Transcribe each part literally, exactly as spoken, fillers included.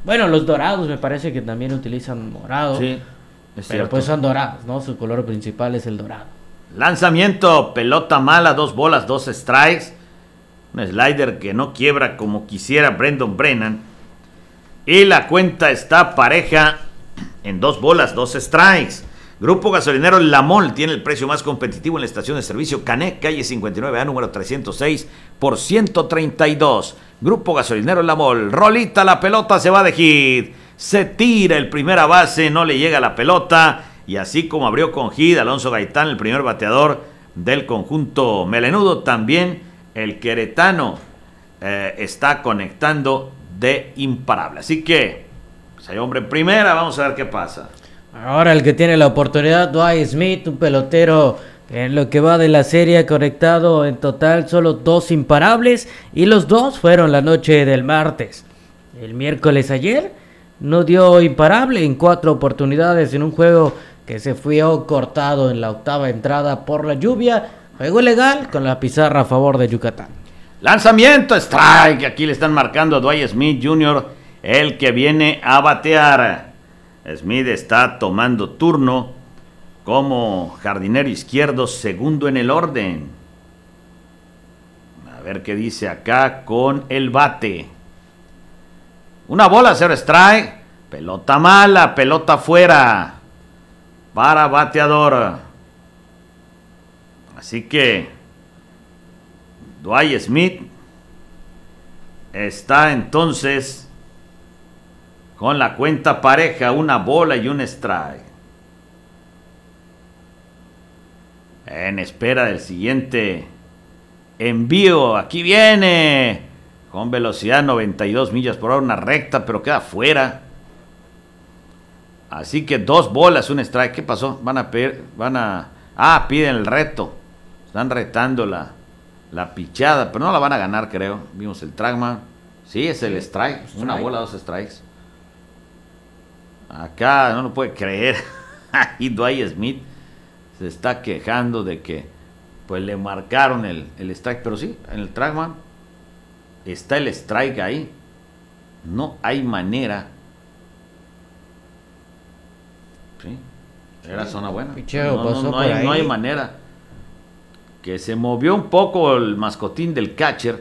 Bueno, los dorados me parece que también utilizan morado. Sí, es pero cierto. pues son dorados, ¿no? Su color principal es el dorado. Lanzamiento, pelota mala, dos bolas, dos strikes. Un slider que no quiebra como quisiera Brendan Brennan. Y la cuenta está pareja en dos bolas, dos strikes. Grupo Gasolinero La Mol tiene el precio más competitivo en la estación de servicio Cané, calle cincuenta y nueve A, número trescientos seis, por ciento treinta y dos. Grupo Gasolinero La Mol. Rolita, la pelota se va de hit. Se tira el primera base, no le llega la pelota. Y así como abrió con hit Alonso Gaitán, el primer bateador del conjunto melenudo, también el queretano eh, está conectando de imparable. Así que, pues hay hombre en primera, vamos a ver qué pasa. Ahora el que tiene la oportunidad, Dwight Smith, un pelotero en lo que va de la serie, ha conectado en total solo dos imparables y los dos fueron la noche del martes. El miércoles ayer no dio imparable en cuatro oportunidades en un juego que se fue cortado en la octava entrada por la lluvia. Juego legal con la pizarra a favor de Yucatán. Lanzamiento, strike, aquí le están marcando a Dwight Smith junior, el que viene a batear. Smith está tomando turno como jardinero izquierdo, segundo en el orden. A ver qué dice acá con el bate. Una bola, cero strike. Pelota mala, pelota fuera para bateador. Así que Dwight Smith está entonces con la cuenta pareja, una bola y un strike. En espera del siguiente envío. Aquí viene. Con velocidad noventa y dos millas por hora, una recta, pero queda fuera. Así que dos bolas, un strike. ¿Qué pasó? Van a pedir, van a... Ah, piden el reto. Están retando la, la pichada, pero no la van a ganar, creo. Vimos el trackman. Sí, es el strike. strike. Una bola, dos strikes. Acá no lo puede creer. Y Dwight Smith se está quejando de que pues le marcaron el, el strike. Pero sí, en el trackman está el strike ahí. No hay manera. Sí, era zona buena. Picheo, no, pasó no, no, por hay, ahí. no hay manera. Que se movió un poco el mascotín del catcher.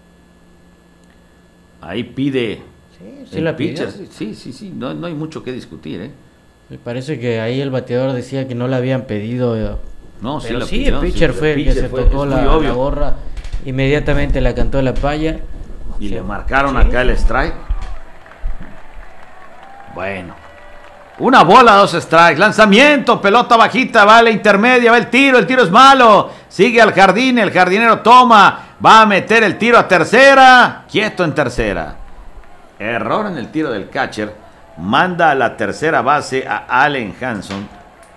Ahí pide Sí, sí el la pitcher. pidió. Sí, sí, sí. No, no hay mucho que discutir, ¿eh? Me parece que ahí el bateador decía que no le habían pedido. eh, No, sí pero la sí, pidió, el pitcher sí, fue el el que pitcher se fue- tocó es la, muy obvio. la gorra. Inmediatamente la cantó la paya. Y Sí. le marcaron Sí. acá el strike. Bueno. Una bola, dos strikes. Lanzamiento, pelota bajita, va a la intermedia, va el tiro, el tiro es malo. Sigue al jardín, el jardinero toma. Va a meter el tiro a tercera. Quieto en tercera. Error en el tiro del catcher. Manda a la tercera base a Allen Hanson.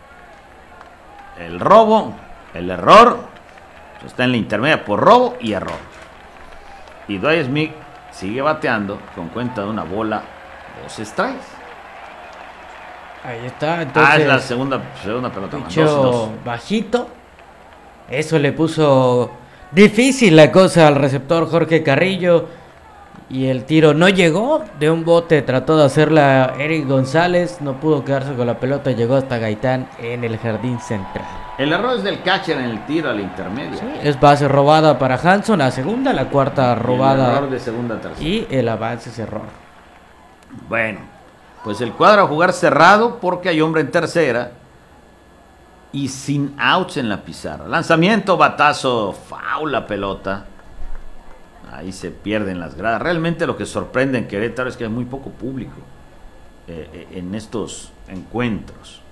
El robo, el error. Está en la intermedia por robo y error. Y Dwight Smith sigue bateando con cuenta de una bola, dos strikes. Ahí está. Ah, Entonces, es la segunda, segunda pelota. más, pichó dos, dos. bajito. Eso le puso difícil la cosa al receptor Jorge Carrillo. Y el tiro no llegó. De un bote trató de hacerla Eric González. No pudo quedarse con la pelota. Llegó hasta Gaitán en el jardín central. El error es del catcher en el tiro a la intermedia. Sí, es base robada para Hanson. La segunda, la cuarta Y el robada. error de segunda a tercera. Y el avance es error. Bueno, pues el cuadro a jugar cerrado porque hay hombre en tercera. Y sin outs en la pizarra. Lanzamiento, batazo, foul la pelota. Ahí se pierden las gradas. Realmente lo que sorprende en Querétaro es que hay muy poco público eh, eh, en estos encuentros.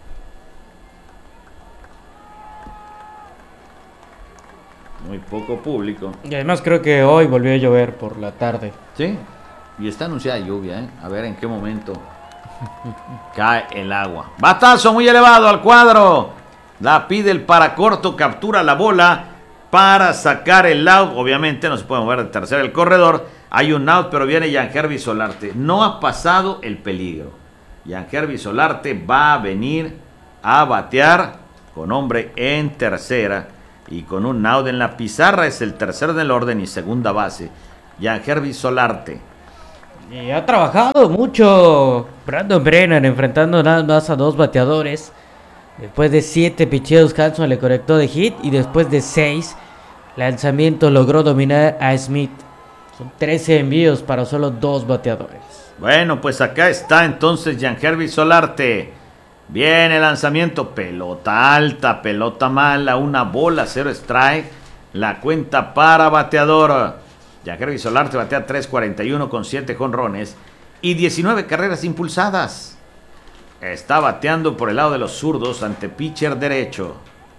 Muy poco público. Y además creo que hoy volvió a llover por la tarde. Sí, y está anunciada lluvia, ¿eh? A ver en qué momento cae el agua. Batazo muy elevado al cuadro. La pide el paracorto, captura la bola para sacar el out. Obviamente no se puede mover de tercera el corredor. Hay un out, pero viene Yangervis Solarte. No ha pasado el peligro. Yangervis Solarte va a venir a batear con hombre en tercera y con un out en la pizarra. Es el tercero del orden y segunda base. Yangervis Solarte. Y ha trabajado mucho Brandon Brennan enfrentando nada más a dos bateadores. Después de siete picheos, Hanson le conectó de hit y después de seis lanzamientos logró dominar a Smith. Son trece envíos para solo dos bateadores. Bueno, pues acá está entonces Giangervis Solarte. Viene el lanzamiento, pelota alta, pelota mala, una bola, cero strike. La cuenta para bateador. Giangervis Solarte batea tres cuarenta y uno con siete jonrones y diecinueve carreras impulsadas. Está bateando por el lado de los zurdos ante pitcher derecho.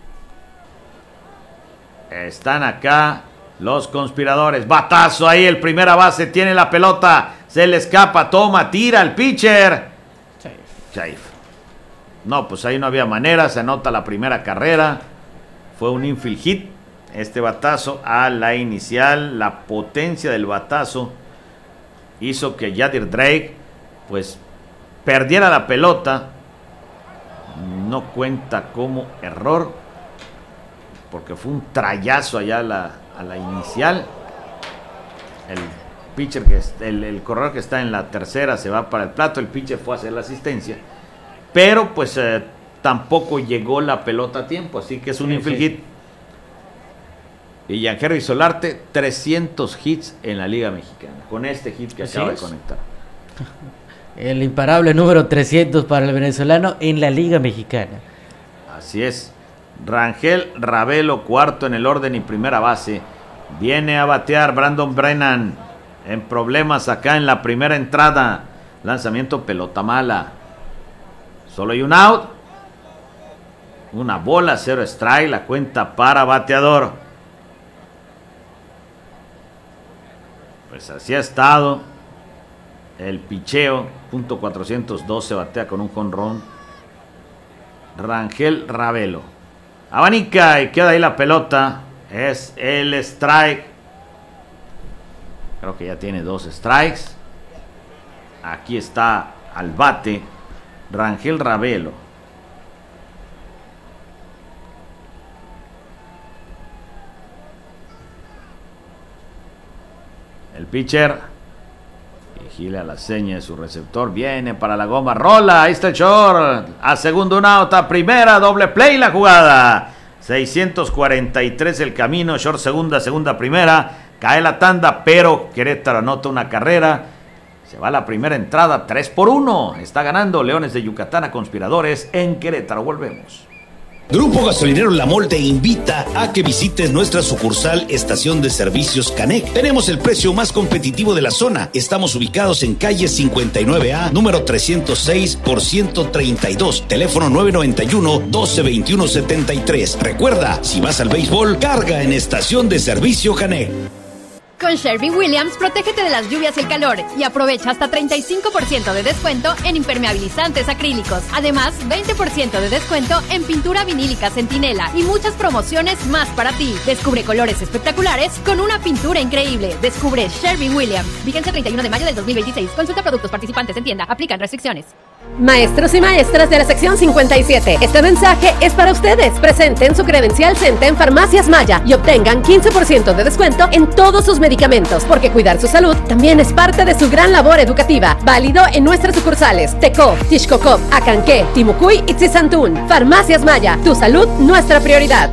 Están acá los conspiradores. Batazo ahí, el primera base tiene la pelota. Se le escapa, toma, tira el pitcher. Safe. No, pues ahí no había manera. Se anota la primera carrera. Fue un infield hit. Este batazo a la inicial. La potencia del batazo hizo que Yadir Drake pues perdiera la pelota. No cuenta como error, porque fue un trayazo allá a la, a la inicial. El pitcher que el, el corredor que está en la tercera se va para el plato. El pitcher fue a hacer la asistencia, pero pues eh, tampoco llegó la pelota a tiempo, así que es un sí, infield sí. hit. Y Giangervis Solarte, trescientos hits en la Liga Mexicana, con este hit que acaba es? de conectar. El imparable número trescientos para el venezolano en la Liga Mexicana. Así es. Rangel Ravelo, cuarto en el orden y primera base. Viene a batear Brandon Brennan. En problemas acá en la primera entrada. Lanzamiento, pelota mala. Solo hay un out. Una bola, cero strike. La cuenta para bateador. Pues así ha estado el picheo. Punto cuatrocientos doce, batea con un jonrón Rangel Ravelo. Abanica y queda ahí la pelota. Es el strike. Creo que ya tiene dos strikes. Aquí está al bate Rangel Ravelo. El pitcher vigila la seña de su receptor. Viene para la goma. Rola. Ahí está el short. A segundo un out. A primera. Doble play la jugada. seiscientos cuarenta y tres el camino. Short segunda. Segunda primera. Cae la tanda. Pero Querétaro anota una carrera. Se va la primera entrada. tres por uno. Está ganando Leones de Yucatán a Conspiradores en Querétaro. Volvemos. Grupo Gasolinero La Mol te invita a que visites nuestra sucursal Estación de Servicios Canec. Tenemos el precio más competitivo de la zona. Estamos ubicados en calle cincuenta y nueve A, número trescientos seis por ciento treinta y dos. Teléfono nueve noventa y uno, doce veintiuno setenta y tres. Recuerda, si vas al béisbol, carga en Estación de Servicio Canec. Con Sherwin-Williams, protégete de las lluvias y el calor y aprovecha hasta treinta y cinco por ciento de descuento en impermeabilizantes acrílicos. Además, veinte por ciento de descuento en pintura vinílica Centinela y muchas promociones más para ti. Descubre colores espectaculares con una pintura increíble. Descubre Sherwin-Williams. Vigencia treinta y uno de mayo del dos mil veintiséis. Consulta productos participantes en tienda. Aplican restricciones. Maestros y maestras de la sección cincuenta y siete, este mensaje es para ustedes. Presenten su credencial CENTE en Farmacias Maya y obtengan quince por ciento de descuento en todos sus medicamentos, porque cuidar su salud también es parte de su gran labor educativa. Válido en nuestras sucursales Tecó, Tixcocop, Acanqué, Timucuy y Tzizantún. Farmacias Maya, tu salud, nuestra prioridad.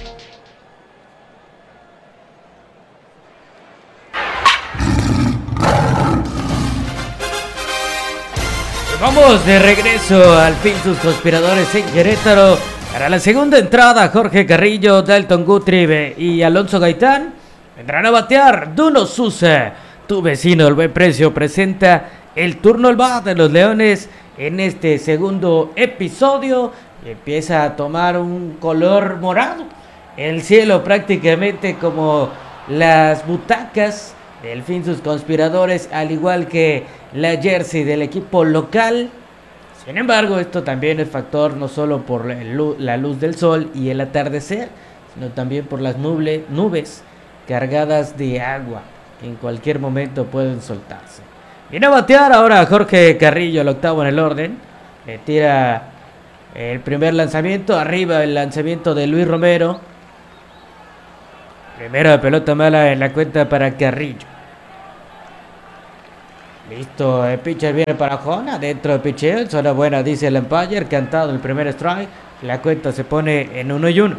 Vamos de regreso al fin sus Conspiradores en Querétaro. Para la segunda entrada, Jorge Carrillo, Dalton Guthrie y Alonso Gaitán vendrán a batear. Duno Souza, tu vecino, el buen precio, presenta el turno al bat de los Leones en este segundo episodio. Empieza a tomar un color morado. El cielo prácticamente como las butacas del fin sus Conspiradores, al igual que la jersey del equipo local. Sin embargo, esto también es factor no solo por la luz del sol y el atardecer, sino también por las nuble, nubes cargadas de agua que en cualquier momento pueden soltarse. Viene a batear ahora Jorge Carrillo, el octavo en el orden. Le tira el primer lanzamiento, arriba el lanzamiento de Luis Romero. Primera pelota mala en la cuenta para Carrillo. Listo, el pitcher viene para Jona, dentro del picheo, zona buena, dice el umpire, cantado el primer strike, la cuenta se pone en uno y uno.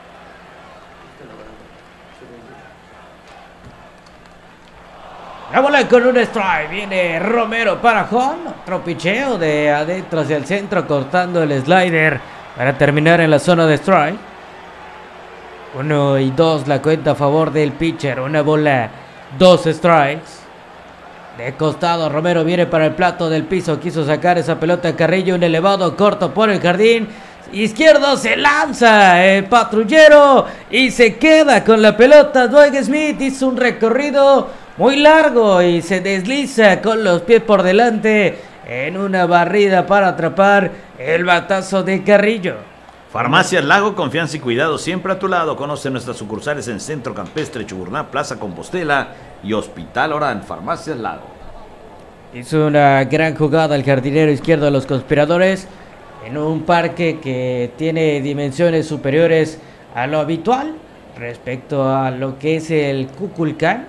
La bola con un strike, viene Romero para Jona, otro picheo de adentro hacia el centro, cortando el slider para terminar en la zona de strike. Uno y dos la cuenta a favor del pitcher, una bola, dos strikes. De costado, Romero viene para el plato del piso. Quiso sacar esa pelota a Carrillo. Un elevado corto por el jardín izquierdo. Se lanza el patrullero y se queda con la pelota. Dwight Smith hizo un recorrido muy largo y se desliza con los pies por delante en una barrida para atrapar el batazo de Carrillo. Farmacias Lago, confianza y cuidado siempre a tu lado. Conoce nuestras sucursales en Centro Campestre, Chuburná, Plaza Compostela y Hospital Orán. Farmacias Lago. Hizo una gran jugada el jardinero izquierdo de los conspiradores en un parque que tiene dimensiones superiores a lo habitual respecto a lo que es el Kukulcán.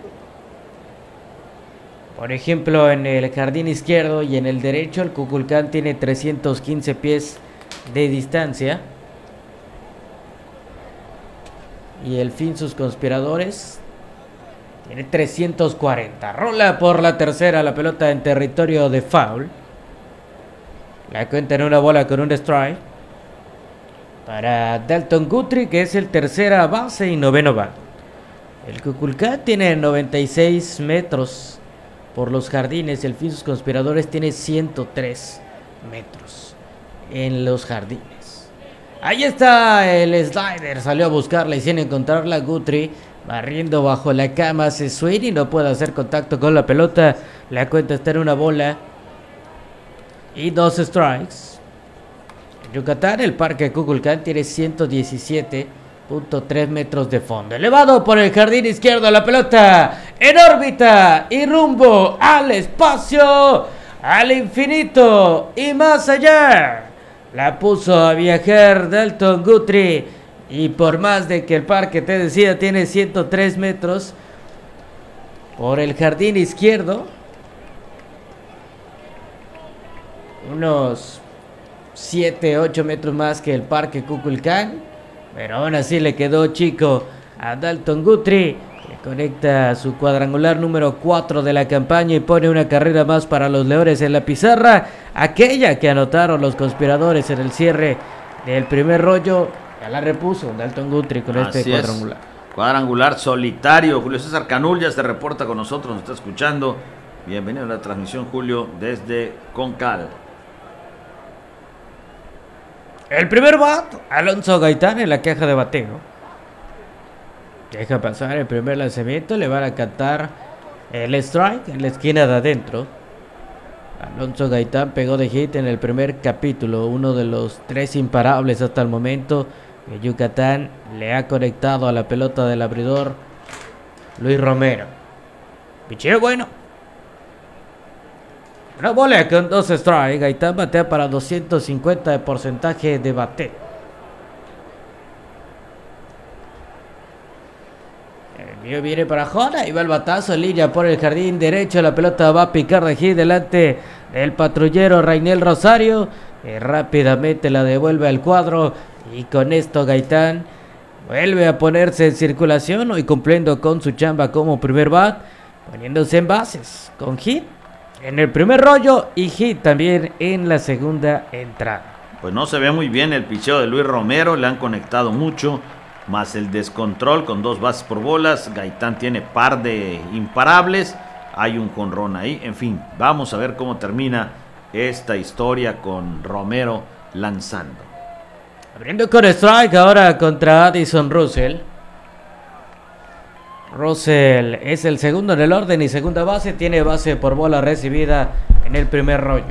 Por ejemplo, en el jardín izquierdo y en el derecho, el Kukulcán tiene trescientos quince pies de distancia. Y el fin sus conspiradores tiene trescientos cuarenta. Rola por la tercera, la pelota en territorio de foul. La cuenta en una bola con un strike para Dalton Guthrie, que es el tercera base y noveno bat. El Kukulcán tiene noventa y seis metros por los jardines. El fin sus conspiradores tiene ciento tres metros en los jardines. Ahí está el slider, salió a buscarla y sin encontrarla. Guthrie barriendo bajo la cama, se swing y no puede hacer contacto con la pelota. La cuenta está en una bola y dos strikes. En Yucatán, el parque Kukulcán tiene ciento diecisiete punto tres metros de fondo. Elevado por el jardín izquierdo, la pelota en órbita y rumbo al espacio, al infinito y más allá. La puso a viajar Dalton Guthrie y por más de que el parque, te decía, tiene ciento tres metros por el jardín izquierdo, unos siete, ocho metros más que el parque Kukulcán, pero aún así le quedó chico a Dalton Guthrie, que conecta su cuadrangular número cuatro de la campaña y pone una carrera más para los Leones en la pizarra, aquella que anotaron los conspiradores en el cierre del primer rollo. Ya la repuso Dalton Guthrie con Así este cuadrangular. Es. Cuadrangular solitario. Julio César Canul ya se reporta con nosotros, nos está escuchando. Bienvenido a la transmisión, Julio, desde Concal. El primer bat, Alonso Gaitán en la caja de bateo. Deja pasar el primer lanzamiento, le van a cantar el strike en la esquina de adentro. Alonso Gaitán pegó de hit en el primer capítulo, uno de los tres imparables hasta el momento que Yucatán le ha conectado a la pelota del abridor Luis Romero. Picheo bueno. Una bola con dos strikes. Gaitán batea para doscientos cincuenta de porcentaje de bateo. El envío viene para Jona y va el batazo en línea por el jardín derecho. La pelota va a picar de aquí delante del patrullero Rainel Rosario, que rápidamente la devuelve al cuadro. Y con esto Gaitán vuelve a ponerse en circulación, hoy cumpliendo con su chamba como primer bat, poniéndose en bases con hit en el primer rollo y hit también en la segunda entrada. Pues no se ve muy bien el picheo de Luis Romero, le han conectado mucho, más el descontrol con dos bases por bolas. Gaitán tiene par de imparables, hay un jonrón ahí. En fin, vamos a ver cómo termina esta historia con Romero lanzando. Abriendo con strike ahora contra Addison Russell. Russell es el segundo en el orden y segunda base. Tiene base por bola recibida en el primer rollo.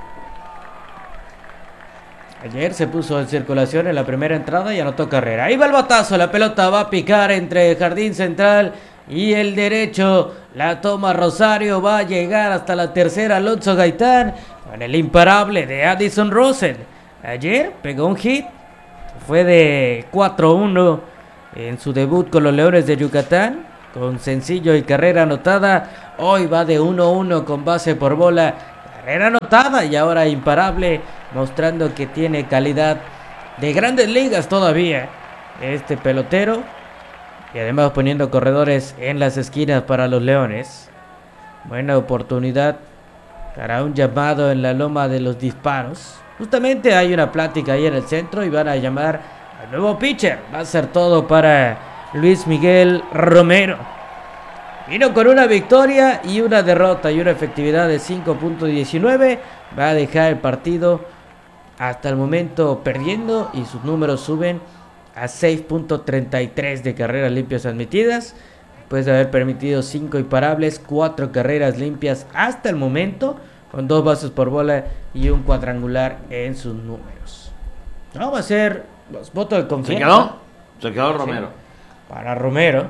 Ayer se puso en circulación en la primera entrada y anotó carrera. Ahí va el batazo, la pelota va a picar entre el jardín central y el derecho. La toma Rosario, va a llegar hasta la tercera Alonso Gaitán con el imparable de Addison Russell. Ayer pegó un hit, fue de cuatro uno en su debut con los Leones de Yucatán. con sencillo y carrera anotada. Hoy va de uno uno con base por bola, carrera anotada y ahora imparable, mostrando que tiene calidad de grandes ligas todavía este pelotero, y además poniendo corredores en las esquinas para los Leones. Buena oportunidad para un llamado en la loma de los disparos. Justamente hay una plática ahí en el centro y van a llamar al nuevo pitcher. Va a ser todo para Luis Miguel Romero. Vino con una victoria y una derrota y una efectividad de cinco punto diecinueve. Va a dejar el partido hasta el momento perdiendo y sus números suben a seis punto treinta y tres de carreras limpias admitidas. Después de haber permitido cinco imparables, cuatro carreras limpias hasta el momento, con dos bases por bola y un cuadrangular en sus números. No, va a ser los votos de confianza. ¿Se quedó? Se quedó Romero. Sí, para Romero.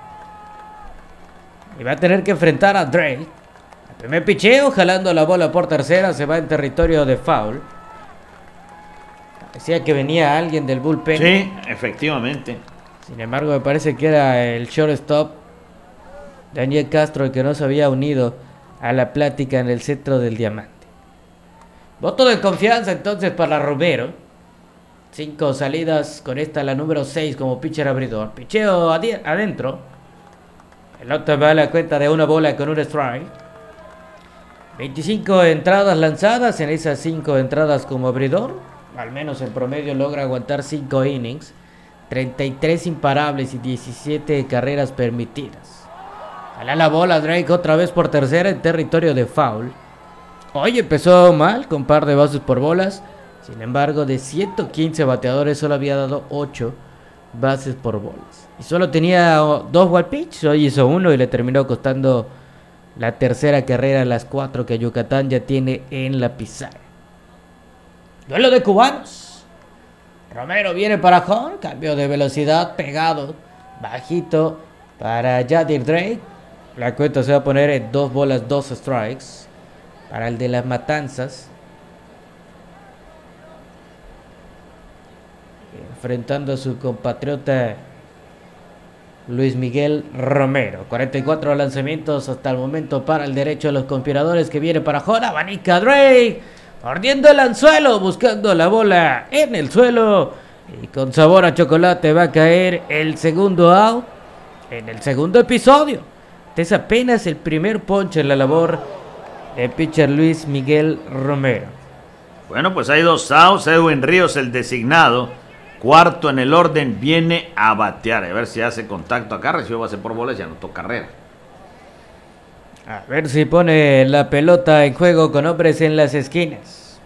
Y va a tener que enfrentar a Drake. El primer picheo, jalando la bola por tercera, se va en territorio de foul. Parecía que venía alguien del bullpen. Sí, efectivamente. Sin embargo, me parece que era el shortstop Daniel Castro, el que no se había unido a la plática en el centro del diamante. Voto de confianza entonces para Romero. Cinco salidas, con esta la número seis como pitcher abridor. Picheo adi- adentro. Pelota va a la cuenta de una bola con un strike. veinticinco entradas lanzadas, en esas cinco entradas como abridor. Al menos en promedio logra aguantar cinco innings. treinta y tres imparables y diecisiete carreras permitidas. Jala la bola Drake otra vez por tercera en territorio de foul. Hoy empezó mal con par de bases por bolas. Sin embargo, de ciento quince bateadores solo había dado ocho bases por bolas. Y solo tenía dos wild pitch. Hoy hizo uno y le terminó costando la tercera carrera de las cuatro que Yucatán ya tiene en la pizarra. Duelo de cubanos. Romero viene para home. Cambio de velocidad pegado. Bajito para Yadir Drake. La cuenta se va a poner en dos bolas, dos strikes. Para el de las Matanzas. Enfrentando a su compatriota Luis Miguel Romero. cuarenta y cuatro lanzamientos hasta el momento para el derecho de los conspiradores, que viene para home. Abanica Drake. Mordiendo el anzuelo. Buscando la bola en el suelo. Y con sabor a chocolate va a caer el segundo out. En el segundo episodio. Es apenas el primer ponche en la labor de pitcher Luis Miguel Romero. Bueno, pues hay dos outs. Edwin Ríos, el designado, cuarto en el orden, viene a batear. A ver si hace contacto acá. Recibió base por bolas y anotó carrera. A ver si pone la pelota en juego con hombres en las esquinas.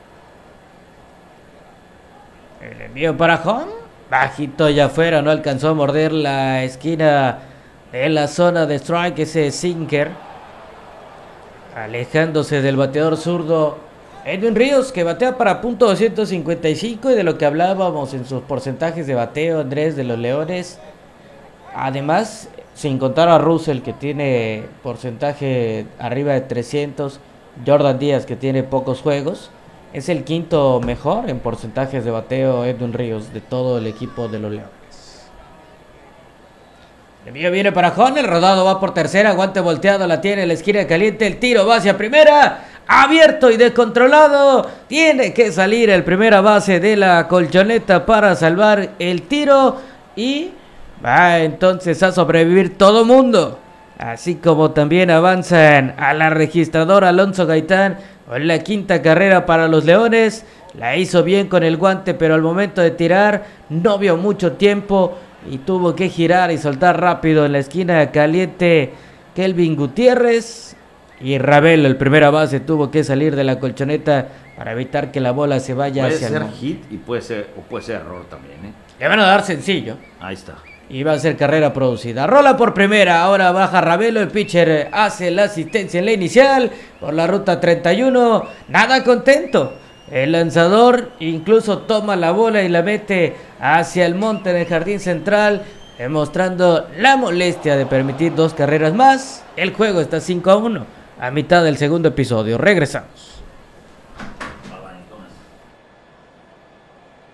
El envío para home. Bajito allá afuera. No alcanzó a morder la esquina en la zona de strike, ese sinker. Alejándose del bateador zurdo Edwin Ríos, que batea para punto doscientos cincuenta y cinco. Y de lo que hablábamos en sus porcentajes de bateo, Andrés, de los Leones. Además, sin contar a Russell, que tiene porcentaje arriba de trescientos. Jordan Díaz, que tiene pocos juegos. Es el quinto mejor en porcentajes de bateo Edwin Ríos de todo el equipo de los Leones. El envío viene para home, el rodado va por tercera, guante volteado, la tiene en la esquina caliente, el tiro va hacia primera, abierto y descontrolado, tiene que salir el primera base de la colchoneta para salvar el tiro y va entonces a sobrevivir todo mundo, así como también avanzan a la registradora Alonso Gaitán con la quinta carrera para los Leones. La hizo bien con el guante, pero al momento de tirar no vio mucho tiempo y tuvo que girar y soltar rápido en la esquina caliente Kelvin Gutiérrez. Y Ravelo, el primera base, tuvo que salir de la colchoneta para evitar que la bola se vaya puede hacia ser el hit y puede ser, o puede ser error también, ¿eh? Le van a dar sencillo. Ahí está. Y va a ser carrera producida. Rola por primera. Ahora baja Ravelo. El pitcher hace la asistencia en la inicial. Por la ruta treinta y uno. Nada contento. El lanzador incluso toma la bola y la mete hacia el monte en el jardín central, demostrando la molestia de permitir dos carreras más. El juego está cinco a uno a mitad del segundo episodio. Regresamos.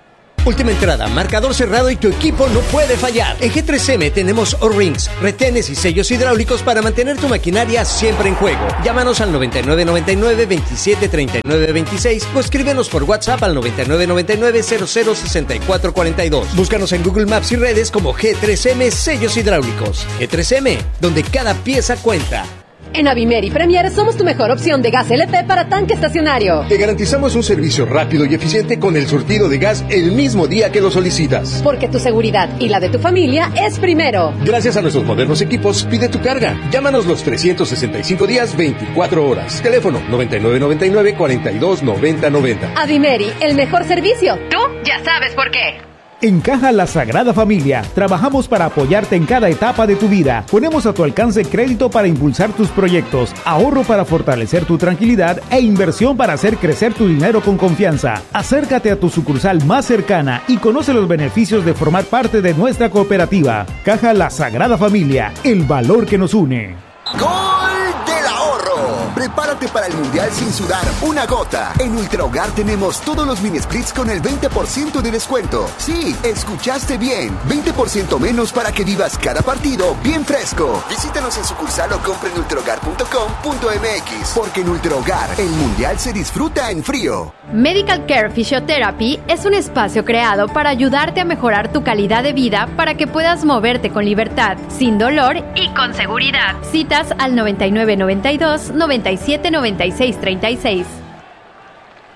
Última entrada, marcador cerrado y tu equipo no puede fallar. En G tres M tenemos O-Rings, retenes y sellos hidráulicos para mantener tu maquinaria siempre en juego. Llámanos al noventa y nueve noventa y nueve veintisiete treinta y nueve veintiséis o escríbenos por WhatsApp al noventa y nueve noventa y nueve cero cero sesenta y cuatro cuarenta y dos. Búscanos en Google Maps y redes como G tres M Sellos Hidráulicos. G tres M, donde cada pieza cuenta. En Avimeri Premier somos tu mejor opción de gas L P para tanque estacionario. Te garantizamos un servicio rápido y eficiente con el surtido de gas el mismo día que lo solicitas. Porque tu seguridad y la de tu familia es primero. Gracias a nuestros modernos equipos, pide tu carga. Llámanos los trescientos sesenta y cinco días, veinticuatro horas. Teléfono noventa y nueve noventa y nueve cuarenta y dos noventa noventa. Avimeri, el mejor servicio. Tú ya sabes por qué. En Caja La Sagrada Familia, trabajamos para apoyarte en cada etapa de tu vida. Ponemos a tu alcance crédito para impulsar tus proyectos, ahorro para fortalecer tu tranquilidad e inversión para hacer crecer tu dinero con confianza. Acércate a tu sucursal más cercana y conoce los beneficios de formar parte de nuestra cooperativa. Caja La Sagrada Familia, el valor que nos une. ¡Gol del ahorro! Prepárate para el Mundial sin sudar una gota. En Ultra Hogar tenemos todos los mini splits con el veinte por ciento de descuento. Sí, escuchaste bien. veinte por ciento menos para que vivas cada partido bien fresco. Visítanos en sucursal o compre en ultrahogar punto com punto m x. Porque en Ultra Hogar el Mundial se disfruta en frío. Medical Care Physiotherapy es un espacio creado para ayudarte a mejorar tu calidad de vida para que puedas moverte con libertad, sin dolor y con seguridad. Citas al noventa y nueve noventa y dos noventa y siete noventa y seis treinta y seis.